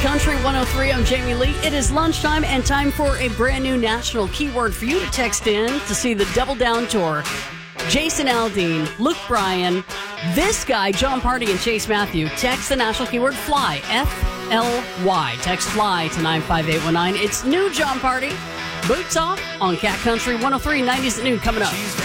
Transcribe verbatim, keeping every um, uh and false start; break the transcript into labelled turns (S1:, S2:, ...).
S1: Country one oh three, I'm Jamie Lee. It is lunchtime and time for a brand new national keyword for you to text in to see the Double Down Tour. Jason Aldean, Luke Bryan, this guy, John Party, and Chase Matthew. Text the national keyword FLY, F L Y. Text FLY to nine five eight one nine. It's new John Party. Boots off on Cat Country one oh three, nineties at noon coming up.